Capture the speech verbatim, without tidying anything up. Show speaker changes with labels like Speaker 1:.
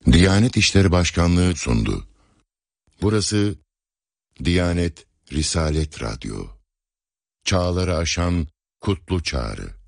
Speaker 1: Diyanet İşleri Başkanlığı sundu. Burası Diyanet Risalet Radyo. Çağları aşan kutlu çağrı.